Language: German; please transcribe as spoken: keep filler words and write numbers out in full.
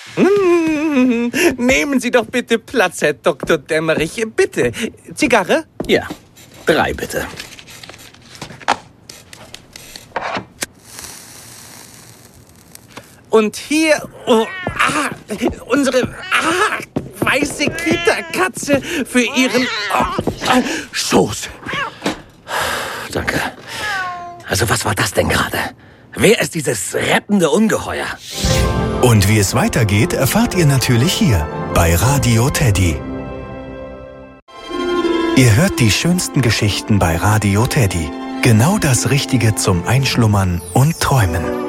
Mm, nehmen Sie doch bitte Platz, Herr Doktor Dämmerich. Bitte. Zigarre? Ja, drei bitte. Und hier, oh, ah, unsere ah, weiße Kita-Katze für ihren oh, Schoß. Danke. Also was war das denn gerade? Wer ist dieses rappende Ungeheuer? Und wie es weitergeht, erfahrt ihr natürlich hier bei Radio Teddy. Ihr hört die schönsten Geschichten bei Radio Teddy. Genau das Richtige zum Einschlummern und Träumen.